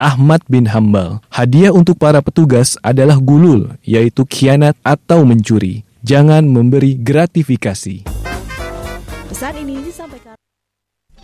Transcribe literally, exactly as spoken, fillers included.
Ahmad bin Hambal. Hadiah untuk para petugas adalah gulul, yaitu khianat atau mencuri. Jangan memberi gratifikasi. Pesan ini disampaikan